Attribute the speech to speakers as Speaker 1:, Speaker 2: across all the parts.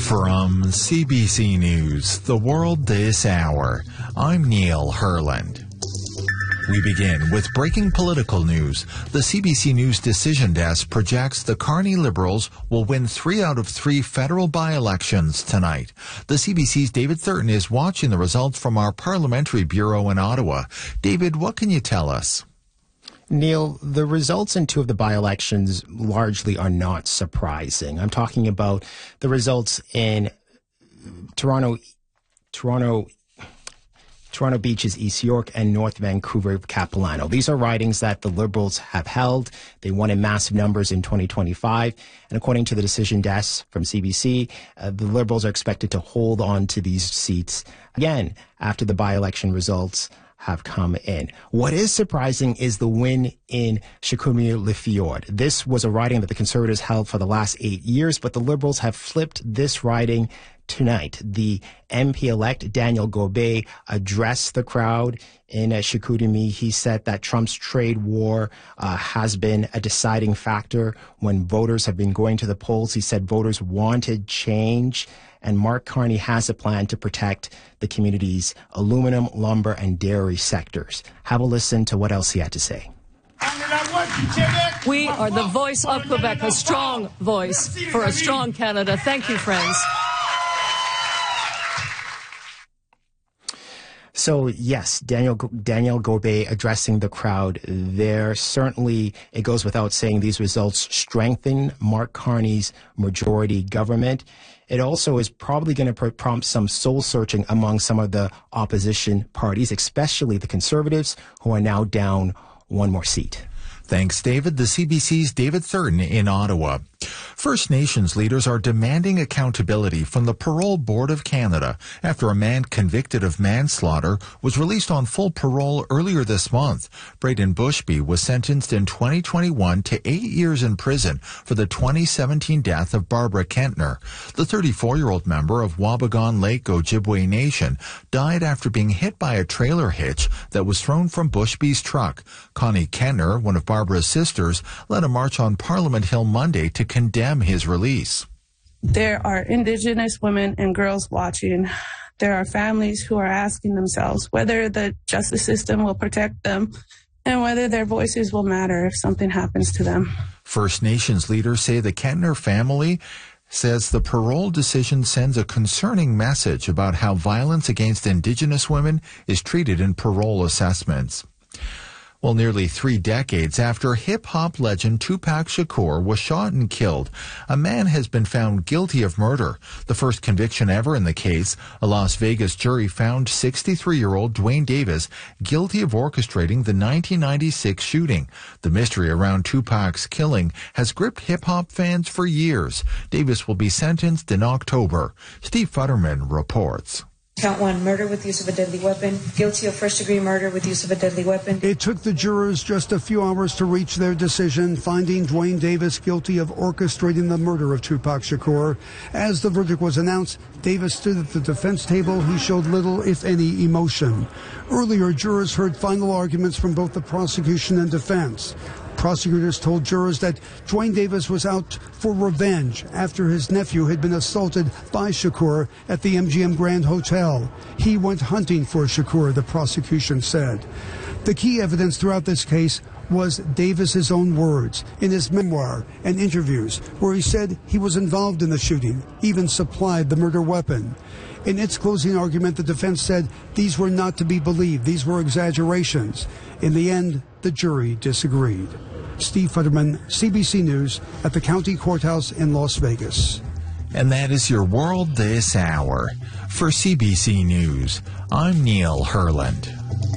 Speaker 1: From CBC News, The World This Hour, I'm Neil Herland. We begin with breaking political news. The CBC News Decision Desk projects the Carney Liberals will win 3 out of 3 federal by-elections tonight. The CBC's David Thurton is watching the results from our Parliamentary Bureau in Ottawa. David, what can you tell us?
Speaker 2: Neil, the results in 2 of the by-elections largely are not surprising. I'm talking about the results in Toronto Beach's East York and North Vancouver Capilano. These are ridings that the Liberals have held. They won in massive numbers in 2025. And according to the decision desk from CBC, the Liberals are expected to hold on to these seats again after the by-election results have come in. What is surprising is the win in Chicoutimi-Le-Fjord. This was a riding that the Conservatives held for the last 8 years, but the Liberals have flipped this riding tonight. The MP-elect Daniel Gobet addressed the crowd in Chicoutimi. He said that Trump's trade war has been a deciding factor when voters have been going to the polls. He said voters wanted change, and Mark Carney has a plan to protect the community's aluminum, lumber, and dairy sectors. Have a listen to what else he had to say.
Speaker 3: We are the voice of Quebec, a strong voice for a strong Canada. Thank you, friends.
Speaker 2: So, yes, Daniel Gobet addressing the crowd there. Certainly, it goes without saying these results strengthen Mark Carney's majority government. It also is probably going to prompt some soul-searching among some of the opposition parties, especially the Conservatives, who are now down 1 more seat.
Speaker 1: Thanks, David. The CBC's David Thurton in Ottawa. First Nations leaders are demanding accountability from the Parole Board of Canada after a man convicted of manslaughter was released on full parole earlier this month. Braden Bushby was sentenced in 2021 to 8 years in prison for the 2017 death of Barbara Kentner. The 34-year-old member of Wabagon Lake Ojibwe Nation died after being hit by a trailer hitch that was thrown from Bushby's truck. Connie Kentner, one of Barbara's sisters, led a march on Parliament Hill Monday to condemn his release.
Speaker 4: There are Indigenous women and girls watching. There are families who are asking themselves whether the justice system will protect them and whether their voices will matter if something happens to them.
Speaker 1: First Nations leaders say the Kentner family says the parole decision sends a concerning message about how violence against Indigenous women is treated in parole assessments. Well, nearly 3 decades after hip-hop legend Tupac Shakur was shot and killed, a man has been found guilty of murder. The first conviction ever in the case, a Las Vegas jury found 63-year-old Dwayne Davis guilty of orchestrating the 1996 shooting. The mystery around Tupac's killing has gripped hip-hop fans for years. Davis will be sentenced in October. Steve Futterman reports.
Speaker 5: Count 1, murder with use of a deadly weapon. Guilty of first-degree murder with use of a deadly weapon.
Speaker 6: It took the jurors just a few hours to reach their decision, finding Dwayne Davis guilty of orchestrating the murder of Tupac Shakur. As the verdict was announced, Davis stood at the defense table. He showed little, if any, emotion. Earlier, jurors heard final arguments from both the prosecution and defense. Prosecutors told jurors that Dwayne Davis was out for revenge after his nephew had been assaulted by Shakur at the MGM Grand Hotel. He went hunting for Shakur, the prosecution said. The key evidence throughout this case was Davis's own words in his memoir and interviews, where he said he was involved in the shooting, even supplied the murder weapon. In its closing argument, the defense said these were not to be believed. These were exaggerations. In the end, the jury disagreed. Steve Futterman, CBC News, at the County Courthouse in Las Vegas.
Speaker 1: And that is your World This Hour. For CBC News, I'm Neil Herland.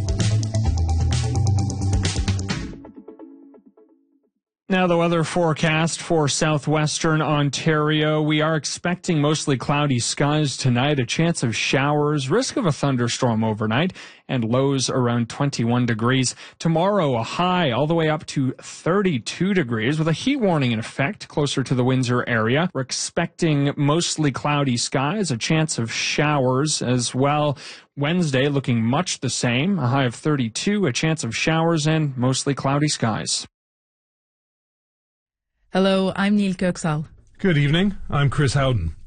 Speaker 7: Now the weather forecast for southwestern Ontario. We are expecting mostly cloudy skies tonight, a chance of showers, risk of a thunderstorm overnight, and lows around 21 degrees. Tomorrow, a high all the way up to 32 degrees with a heat warning in effect closer to the Windsor area. We're expecting mostly cloudy skies, a chance of showers as well. Wednesday looking much the same, a high of 32, a chance of showers, and mostly cloudy skies.
Speaker 8: Hello, I'm Neil Kirksall.
Speaker 9: Good evening. I'm Chris Howden.